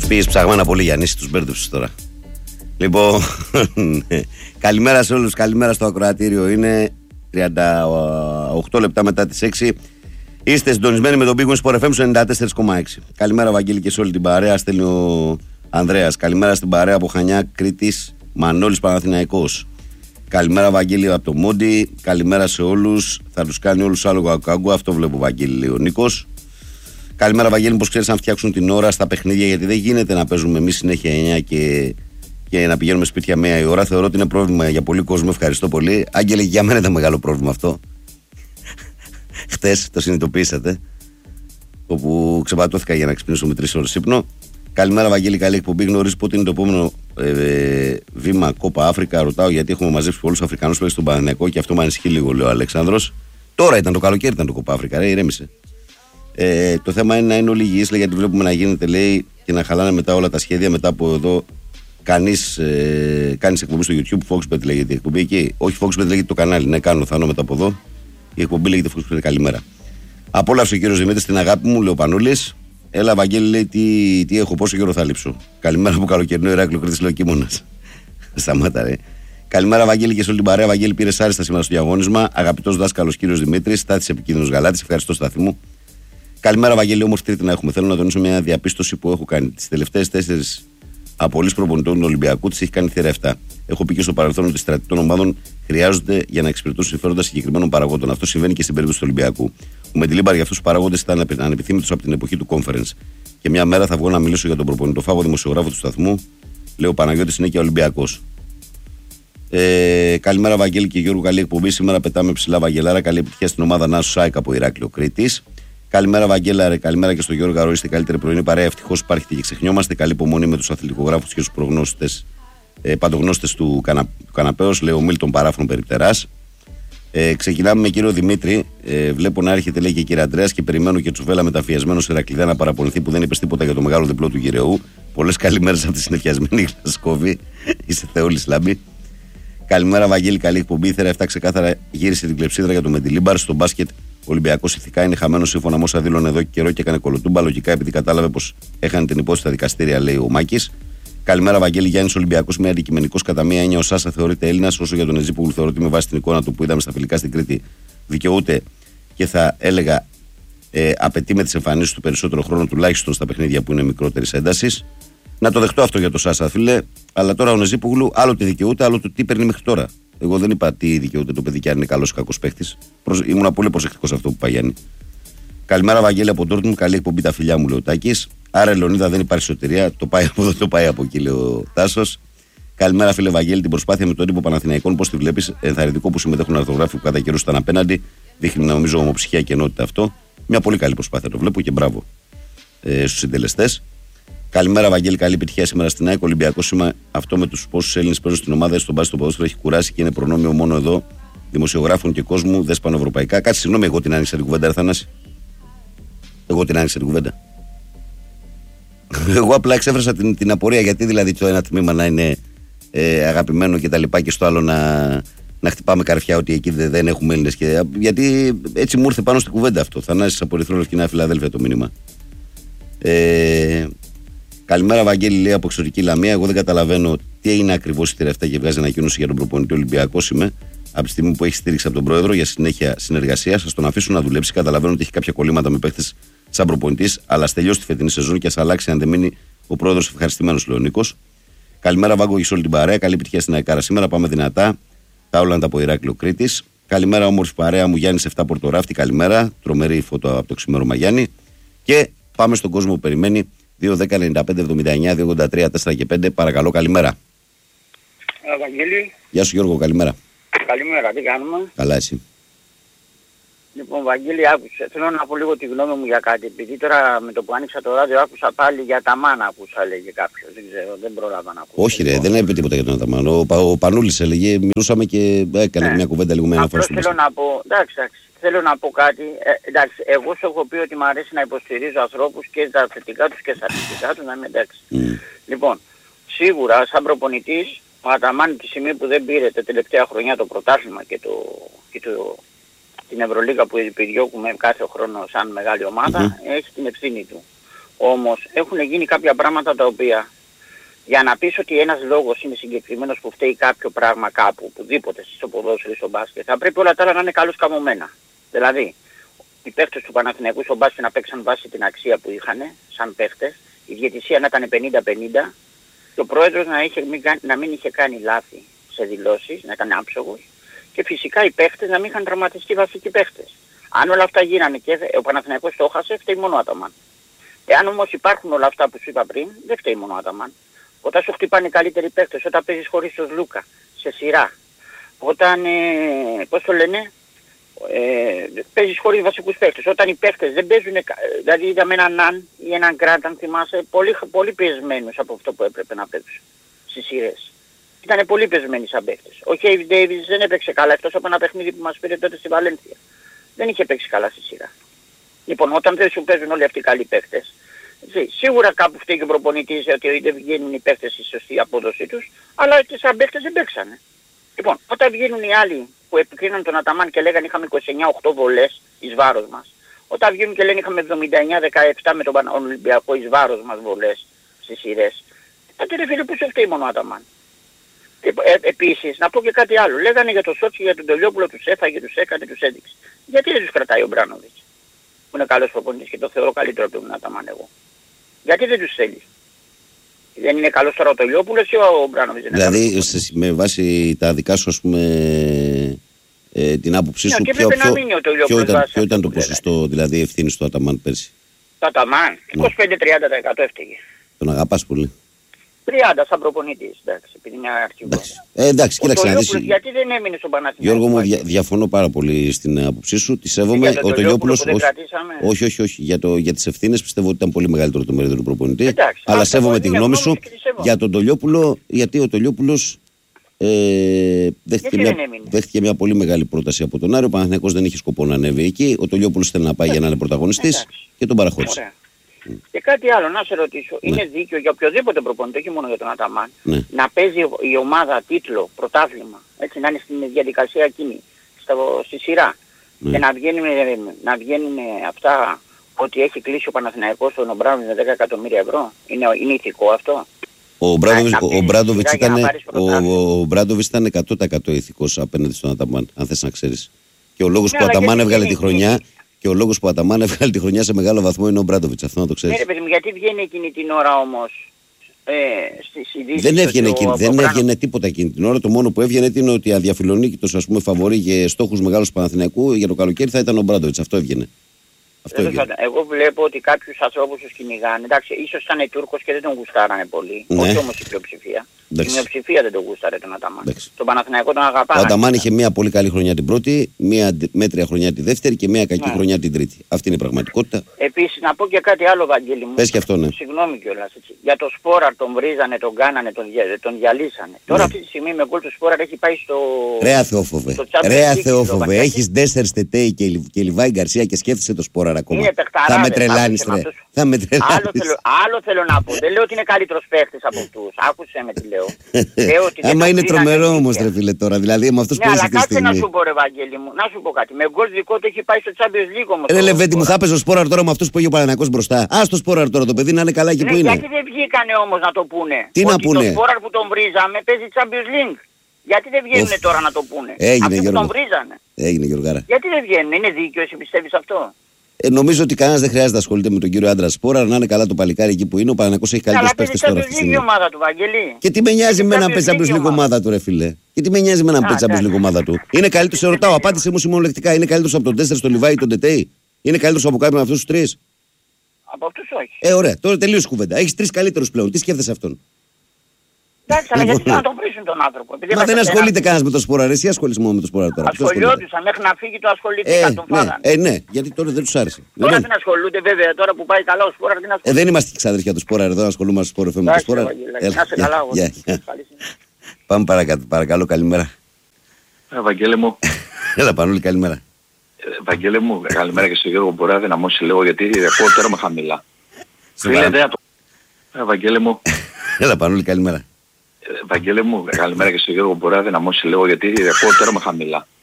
Πήγες ψαγμένα πολύ, Γιάννη, τους μπέρδεψες τώρα. Λοιπόν, καλημέρα σε όλους, καλημέρα στο ακροατήριο. Είναι 38 λεπτά μετά τις 6. Είστε συντονισμένοι με τον Big Win Sport FM στο 94,6. Καλημέρα, Βαγγέλη, και σε όλη την παρέα. Στέλνει ο Ανδρέας. Καλημέρα στην παρέα από Χανιά, Κρήτης, Μανώλης, Παναθηναϊκός. Καλημέρα, Βαγγέλη, από το Μόντι. Καλημέρα σε όλους. Θα τους κάνει όλους άλογο ακάγκου. Αυτό βλέπω, Βαγγέλη, λέει ο Νίκος. Καλημέρα, Βαγγέλη, πως ξέρεις να φτιάξουν την ώρα στα παιχνίδια, γιατί δεν γίνεται να παίζουμε εμείς συνέχεια 9 και να πηγαίνουμε σπίτια 1 η ώρα. Θεωρώ ότι είναι πρόβλημα για πολύ κόσμο. Ευχαριστώ πολύ. Άγγελε, για μένα ήταν μεγάλο πρόβλημα αυτό. Χτες το συνειδητοποίησατε. Όπου ξεπατώθηκα για να ξυπνήσω με 3 ώρες ύπνο. Καλημέρα, Βαγγέλη, καλή εκπομπή. Γνωρίζει πότε είναι το επόμενο βήμα Κόπα Αφρικα. Ρωτάω γιατί έχουμε μαζέψει πολλούς Αφρικανούς παίκτες στον Παναθηναϊκό και αυτό με ανησυχεί λίγο, λέει ο Αλεξάνδρος. Τώρα ήταν το καλοκαίρι, ήταν το Κόπα Αφρικα, ρε, ηρέμησε. Το θέμα είναι να είναι όλοι υγιείς, γιατί βλέπουμε να γίνεται, λέει, και να χαλάνε μετά όλα τα σχέδια. Μετά από εδώ, κάνει εκπομπή στο YouTube, Foxbet λέγεται η εκπομπή εκεί. Όχι, Foxbet λέγεται το κανάλι. Ναι, κάνω θανό μετά από εδώ. Η εκπομπή λέγεται Foxbet. Καλημέρα. Απόλαυσε ο κύριος Δημήτρης, την αγάπη μου, λέει ο Πανούλης. Έλα, Βαγγέλη, λέει, τι έχω, πόσο καιρό θα λείψω. Καλημέρα από καλοκαιρινό Ηράκλειο, Κρήτης, λέει ο Κίμωνας. Σταμάτα, ρε. Καλημέρα, Βαγγέλη, και σε όλη την παρέα. Βαγγέλη, πήρε άριστα σήμερα στο διαγώνισμα. Αγαπητός δάσκαλος κύριος Δημήτρης, στάθησε επικίνδυνος γαλάτης. Ευχαριστώ, στάθη μου. Καλημέρα, Βαγγέλη, όμορφη Τρίτη να έχουμε. Θέλω να τονίσω μια διαπίστωση που έχω κάνει. Τις τελευταίες 4 απολύσεις προπονητών του Ολυμπιακού τις έχει κάνει θύρα 7. Έχω πει και στο παρελθόν ότι στρατιωτών ομάδων χρειάζονται για να εξυπηρετούν συμφέροντα συγκεκριμένων παραγόντων. Αυτό συμβαίνει και στην περίπτωση του Ολυμπιακού. Ο Μεντιλίμπαρ για αυτούς τους παραγόντες ήταν ανεπιθύμητος από την εποχή του conference. Και μια μέρα θα βγω να μιλήσω για τον προπονητοφάγο δημοσιογράφο του σταθμού. Λέω Παναγιώτης είναι και Ολυμπιακός. Καλημέρα, Βαγγέλη και Γιώργο, καλή εκπομπή. Σήμερα πετάμε ψηλά, Βαγγελάρα. Καλή επιτυχία στην ομάδα Νάσου Σάικα από Ηράκλειο, Κρήτης. Καλημέρα, Βαγγέλα, καλημέρα και στο Γιώργο Αρο. Είστε καλύτερη πρωινή παρέα. Ευτυχώς υπάρχετε και ξεχνιόμαστε. Καλή υπομονή με τους αθλητικογράφους και τους προγνώστες, παντογνώστες του καναπέως, λέει ο Μίλτον Παράφων Περιπτεράς. Ξεκινάμε με κύριο Δημήτρη. Βλέπω να έρχεται, λέει, και κύριε Αντρέας, και περιμένω και Τσουβέλα μεταφιασμένο σε Ηρακλήδα να παραπονηθεί που δεν είπε τίποτα για το μεγάλο διπλό του Γυρεού. Πολλές καλημέρες από τη συνεφιασμένη Γλασκόβη. Είσαι Θεόλης Λάμπη. Καλημέρα, Βαγγέλη, καλή εκπομπή. Ήθελα 7 ξεκάθαρα γύρισε την κλεψίδρα για το Μεντιλίμπαρ. Στο μπάσκετ ο Ολυμπιακός ηθικά είναι χαμένο σύμφωνα με όσα δήλωνε εδώ και καιρό και έκανε κολοτούμπα. Λογικά επειδή κατάλαβε πως έχανε την υπόθεση στα δικαστήρια, λέει ο Μάκης. Καλημέρα, Βαγγέλη, Γιάννης Ολυμπιακός με αντικειμενικός κατά μία έννοια. Ο Σάσα θεωρείται Έλληνας, όσο για τον Εζήπογλου θεωρώ ότι με βάση την εικόνα του που είδαμε στα φιλικά στην Κρήτη δικαιούται και θα έλεγα απαιτεί με τις εμφανίσεις του περισσότερο χρόνο, τουλάχιστον στα παιχνίδια που είναι μικρότερης έντασης. Να το δεχτώ αυτό για το Σάσα, φίλε, αλλά τώρα ο Νεζήπογλου άλλο τι δικαιούται, άλλο το τι παίρνει μέχρι τώρα. Εγώ δεν είπα τι δικαιούται το παιδί και αν είναι καλός ή κακός παίχτης. Ήμουν πολύ προσεκτικός σε αυτό που πάει, Γιάννη. Καλημέρα, Βαγγέλη, από Ντόρτμουντ. Καλή εκπομπή, τα φιλιά μου, λέει ο Τάκης. Άρα, Λεωνίδα, δεν υπάρχει σωτηρία. Το πάει από εδώ, το πάει από εκεί, λέει ο Τάσος. Καλημέρα, φίλε Βαγγέλη, την προσπάθεια με τον τύπο Παναθηναϊκών. Πώς τη βλέπεις? Ενθαρρυντικό που συμμετέχουν αρθογράφοι που κατά καιρούς ήταν απέναντι. Δείχνει, νομίζω, ομοψυχία και ενότητα αυτό. Μια πολύ καλή προσπάθεια, το βλέπω και μπράβο στους συντελεστές. Καλημέρα, Βαγγέλη, καλή επιτυχία σήμερα στην ΑΕΚ. Ολυμπιακό σήμα αυτό με τους πόσους Έλληνες παίζουν στην ομάδα, στον μπάσκετ στο ποδόσφαιρο έχει κουράσει και είναι προνόμιο μόνο εδώ δημοσιογράφων και κόσμου, δεν πανευρωπαϊκά. Κάτσε, συγγνώμη, εγώ την άνοιξα την κουβέντα, ρε Θανάση. Εγώ την άνοιξα την κουβέντα. Εγώ απλά εξέφρασα την απορία γιατί δηλαδή το ένα τμήμα να είναι αγαπημένο και τα λοιπά και στο άλλο να χτυπάμε καρφιά ότι εκεί δεν έχουμε Έλληνες. Γιατί έτσι μου ήρθε πάνω στην κουβέντα αυτό. Θανάσης από Ερυθρό Λευκή, Φιλαδέλφια το μήνυμα. Καλημέρα, Βαγγέλη, λέει από εξωτερική Λαμία. Εγώ δεν καταλαβαίνω τι είναι ακριβώς η τελευταία και βγάζει ανακοίνωση για τον προπονητή. Ολυμπιακός είμαι. Από τη στιγμή που έχει στήριξη από τον πρόεδρο για συνέχεια συνεργασία, σας τον αφήσουν να δουλέψει. Καταλαβαίνω ότι έχει κάποια κολλήματα με παίχτες σαν προπονητής, αλλά τελειώσει τη φετινή σεζόν και ας αλλάξει αν δεν μείνει ο πρόεδρος ευχαριστημένος, λέει ο Νίκος. Καλημέρα, Βάγκο, σε όλη την παρέα. Καλή επιτυχία στην ΑΕΚΑΡΑ σήμερα. Πάμε δυνατά. Τα Όλαντα από Ηράκλειο, Κρήτης. Καλημέρα, όμορφη παρέα μου, Γιάννη 7 Πορτοράφτη. Καλημέρα. Τρομερή φωτο από το ξημέρωμα, Γιάννη. Και πάμε στον κόσμο που περιμένει. 2-10-95-79-283-4 και 5. Παρακαλώ, καλημέρα. Βαγγέλη. Γεια σου, Γιώργο, καλημέρα. Καλημέρα, τι κάνουμε? Καλά, εσύ? Λοιπόν, Βαγγέλη, άκουσα. Θέλω να πω λίγο τη γνώμη μου για κάτι. Επειδή τώρα με το που άνοιξα το ράδιο άκουσα πάλι για τα μάνα που θα έλεγε κάποιος. Δεν ξέρω, δεν πρόλαβα να ακούσω. Όχι, ρε, δεν είπε τίποτα για τον Αταμάνο. Ο Πανούλης έλεγε, μιλούσαμε και έκανε μια κουβέντα λίγο με ένα φως. Θέλω να πω, εντάξει, θέλω να πω κάτι. Εντάξει, εγώ σου έχω πει ότι μου αρέσει να υποστηρίζω ανθρώπους και στα θετικά τους και στα αρνητικά τους, να είμαι εντάξει. Λοιπόν, σίγουρα σαν προπονητής, ο Αταμάν τη στιγμή που δεν πήρε τα τελευταία χρονιά το πρωτάθλημα και την Ευρωλίγα που επιδιώκουμε κάθε χρόνο σαν μεγάλη ομάδα, έχει την ευθύνη του. Όμως έχουν γίνει κάποια πράγματα τα οποία για να πεις ότι ένας λόγος είναι συγκεκριμένος που φταίει κάποιο πράγμα κάπου, οπουδήποτε στο ποδόσφαιρο ή στο μπάσκετ, θα πρέπει όλα τα άλλα να είναι καλώς καμωμένα. Δηλαδή, οι παίχτες του Παναθηναϊκού στο μπάσκετ να παίξαν βάσει την αξία που είχαν σαν παίχτες, η διαιτησία να ήταν 50-50 και ο πρόεδρος να μην είχε κάνει λάθη σε δηλώσεις, να ήταν άψογος και φυσικά οι παίχτες να μην είχαν τραυματιστεί βασικοί παίχτες. Αν όλα αυτά γίνανε και ο Παναθηναϊκός το έχασε, φταίει μόνο ο Αταμάν. Εάν όμως υπάρχουν όλα αυτά που σου είπα πριν, δεν φταίει μόνο ο Αταμάν. Όταν σου χτυπάνε οι καλύτεροι παίχτες, όταν παίζεις χωρίς τον Λούκα, σε σειρά, όταν, πώς το λένε, παίζεις χωρίς βασικούς παίχτες, όταν οι παίχτες δεν παίζουν, δηλαδή είδαμε έναν Ναν ή έναν Γκραντ, αν θυμάσαι, πολύ πιεσμένους από αυτό που έπρεπε να παίξουν στις σειρές. Ήταν πολύ πεσμένοι σαν παίχτες. Ο Χέιβ Ντέιβις δεν έπαιξε καλά, εκτός από ένα παιχνίδι που μας πήρε τότε στη Βαλένθια. Δεν είχε παίξει καλά στη σειρά. Λοιπόν, όταν δεν σου παίζουν όλοι αυτοί οι καλοί παίχτες, σίγουρα κάπου φταίει και ο προπονητής ότι δεν βγαίνουν οι παίχτες στη σωστή απόδοσή τους, αλλά και σαν παίχτες δεν παίξανε. Λοιπόν, όταν βγαίνουν οι άλλοι που επικρίναν τον Αταμάν και λέγανε είχαμε 29-8 βολές εις βάρος μας, όταν βγαίνουν και λένε είχαμε 79-17 με τον Ολυμπιακό εις βάρος μας βολές στις σειρές, τότε ρε φίλε που σε φταίει μόνο ο Αταμάν. Επίσης, να πω και κάτι άλλο. Λέγανε για το Σότσι, για τον Τελειόπουλο, τους έφαγε, τους έκανε, τους έδειξε. Γιατί δεν τους κρατάει ο Μπράνοβιτς, που είναι καλός προπονητής και το θεωρώ καλύτερο από τον Αταμάν εγώ. Γιατί δεν τους θέλει. Δεν είναι καλός τώρα ο Τελειόπουλος ή ο Μπράνοβιτς? Δηλαδή, με βάση τα δικά σου, ας πούμε, την άποψή σου, ποιο ήταν το ποσοστό δηλαδή ευθύνης του Αταμάν πέρσι? Το Αταμάν, 25-30% έφταιγε. Τον αγαπάς πολύ? 30 σαν προπονητής, εντάξει, επειδή είναι αρχηγός. Εντάξει, κοίταξε να δεις. Γιατί δεν έμεινε στον Παναθηναϊκό? Γιώργο μου, διαφωνώ πάρα πολύ στην άποψή σου. Τη σέβομαι. Ο Τελειόπουλος. Όχι. Για τις ευθύνες πιστεύω ότι ήταν πολύ μεγαλύτερο το μερίδιο του προπονητή. Εντάξει, αλλά σέβομαι τη γνώμη σου για τον Τελειόπουλο, γιατί ο Τελειόπουλος δέχτηκε μια πολύ μεγάλη πρόταση από τον Άρη. Ο Παναθηναϊκός δεν είχε σκοπό να ανέβει εκεί. Ο Τελειόπουλος θέλει να πάει για να είναι πρωταγωνιστής και τον παραχώρησε. Και κάτι άλλο, να σε ρωτήσω, είναι δίκαιο για οποιοδήποτε προπονητή, όχι μόνο για τον Αταμάν, να παίζει η ομάδα τίτλο, πρωτάθλημα, έτσι να είναι στην διαδικασία εκείνη, στη σειρά, και να βγαίνουν αυτά ότι έχει κλείσει ο Παναθηναϊκός στον Ομπράνοβιτς με 10 εκατομμύρια ευρώ? Είναι ηθικό αυτό? Ο Μπράντοβιτς ήταν 100% ηθικός απέναντι στον Αταμάν, αν θες να ξέρεις. Και ο λόγος που ο Αταμάν έβγαλε τη χρονιά. Και ο λόγος που ο Αταμάν έβγαλε τη χρονιά σε μεγάλο βαθμό είναι ο Μπράντοβιτς. Αυτό να το ξέρεις. Ναι, παιδί μου, γιατί βγαίνει εκείνη την ώρα όμως στις ειδήσεις? Δεν έβγαινε τίποτα εκείνη την ώρα. Το μόνο που έβγαινε είναι ότι αδιαφιλονίκητος, ας πούμε, φαβορί και στόχους μεγάλους Παναθηναϊκού για το καλοκαίρι θα ήταν ο Μπράντοβιτς. Αυτό έβγαινε. Εγώ βλέπω ότι κάποιους ανθρώπους τους κυνηγάνε. Εντάξει, ίσως ήταν Τούρκος και δεν τον γουστάρανε πολύ. Όχι όμως η πλειοψηφία. Η μειοψηφία δεν τον γούσταρε τον Αταμάν. Τον Παναθηναϊκό τον αγαπάνε. Ο Αταμάν είχε μια πολύ καλή χρονιά την πρώτη, μια μέτρια χρονιά τη δεύτερη και μια κακή χρονιά την τρίτη. Αυτή είναι η πραγματικότητα. Επίσης, να πω και κάτι άλλο, Βαγγέλη μου. Πες και αυτό, ναι. Συγγνώμη κιόλας. Για το Σπόραρ τον βρίζανε, τον κάνανε, τον διαλύσανε. Τώρα αυτή τη στιγμή με γκολ του Σπόραρ έχει πάει στο. Ρέα Θεόφοβε. Έχεις Ντέσσερ Στετέι και Λιβάη Γκαρσία και σκέφτεσαι το Σπόραρ ακόμα. Θα με τρελάνεις, ρε. Άλλο θέλω να πω. Δεν λέω ότι είναι καλύτερος παίχτης από αυτούς. Άκουσε με τι λέω. Άμα είναι τρομερό όμως, ρε φίλε, τώρα. Δηλαδή με αυτούς που είσαι αυτή τη στιγμή. Να σου πω, ρε Βαγγέλη μου, να σου πω κάτι. Με γκολ δικό του έχει πάει στο Champions League όμως. Ρε Λεβέντη μου, θα έπαιζε ο Σπόραρ τώρα με αυτούς που έχει ο Παναθηναϊκός μπροστά. Ας το Σπόραρ τώρα, το παιδί να είναι καλά εκεί που είναι. Γιατί δεν βγήκανε όμως να το πούνε? Τι να πούνε? Το Σπόραρ που τον βρίζαμε παίζει Champions League. Γιατί δεν βγαίνουν τώρα να το πούνε? Έγινε, αυτοί που τον βρίζανε. Έγινε, Γιωργάρα. Γιατί δεν βγαίνουν? Είναι δίκαιο, εσύ πιστεύεις αυτό? Νομίζω ότι κανένας δεν χρειάζεται να ασχολείται με τον κύριο Άντρα Σπόραρ, να είναι καλά το παλικάρι εκεί που είναι. Ο Παναθηναϊκός έχει καλύτερους παίκτες τώρα. Είναι η ομάδα του, Βαγγέλη. Και τι με νοιάζει με έναν παίξει Champions League ομάδα του, ρε φίλε. Και τι με νοιάζει με έναν παίξει Champions League ομάδα του. Είναι καλύτερος, σε ρωτάω, απάντησε μου συμμονολεκτικά. Είναι καλύτερος από τον Τέσσερ, τον Λιβάη, τον Τετέι? Είναι καλύτερος από κάποιον από αυτούς τους τρεις? Από αυτούς όχι. Ωραία, τώρα τελείωσε κουβέντα. Έχεις τρεις καλύτερους πλέον. Τι σκέφτεσαι αυτόν? Εντάξει, αλλά γιατί να τον βρίσουν τον άνθρωπο? Μα δεν ασχολείται κανένας με το Σπόραρ. Εσύ ασχολείσαι μόνο με το Σπόραρ τώρα. Ασχολιόντουσαν μέχρι να φύγει, το ασχολήθηκαν, τον φάγανε. Ναι, γιατί τώρα δεν τους άρεσε. Τώρα δεν ασχολούνται, βέβαια, τώρα που πάει καλά ο Σπόραρ δεν ασχολούνται. Δεν είμαστε ξαδέρφια του Σπόραρ εδώ, ασχολούμαστε στο Σπόραρ με το Σπόραρ. Να σε καλά, Πάμε παρακάτω, παρακαλώ, καλημέρα. Βαγγέλη μου. Έλα Πανούλη, καλημέρα. Βαγγέλη μου, καλημέρα και στον Γιώργο. Μπορεί να δυναμώσει λίγο γιατί ρεκόρ τώρα με χαμηλά. Βαγγέλη μου. Έλα Πανούλη, καλημέρα. Βαγγέλη μου, καλημέρα και στον Γιώργο. Μπορεί να δυναμώσει λίγο γιατί ρεκόρ τώρα με χαμηλά.